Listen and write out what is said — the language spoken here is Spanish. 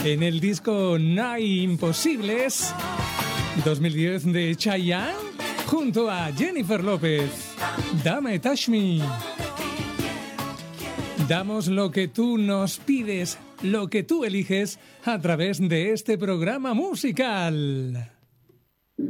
en el disco No hay imposibles 2010 de Chayanne junto a Jennifer López. Dame Touch Me. Damos lo que tú nos pides, lo que tú eliges a través de este programa musical.